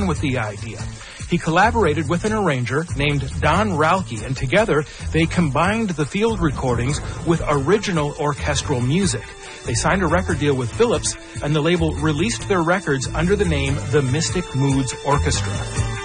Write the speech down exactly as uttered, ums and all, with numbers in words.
ran with the idea. He collaborated with an arranger named Don Ralke, and together they combined the field recordings with original orchestral music. They signed a record deal with Philips, and the label released their records under the name The Mystic Moods Orchestra.